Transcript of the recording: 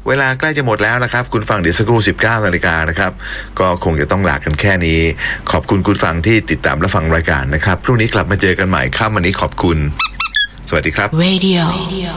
เวลาใกล้จะหมดแล้วนะครับคุณฟังเดี๋ยวสักครู่ 19 นาฬิกานะครับก็คงจะต้องลากันแค่นี้ขอบคุณคุณฟังที่ติดตามและฟังรายการนะครับพรุ่งนี้กลับมาเจอกันใหม่ค่ำวันนี้ขอบคุณสวัสดีครับ Radio